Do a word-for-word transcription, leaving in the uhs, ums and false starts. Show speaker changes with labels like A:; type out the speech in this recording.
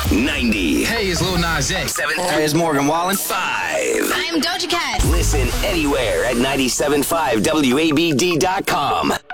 A: ninety.
B: Hey, it's Lil Nas X.
A: Seven.
C: Hey, it's Morgan Wallen.
A: Five.
D: I'm Doja Cat.
A: Listen anywhere at nine seven five W A B D dot com.